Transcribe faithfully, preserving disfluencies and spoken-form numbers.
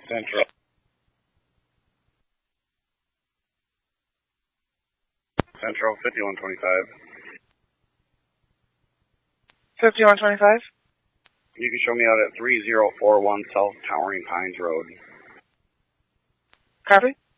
Central. Central, fifty-one twenty-five. fifty-one twenty-five? You can show me out at three zero four one South Towering Pines Road. Copy?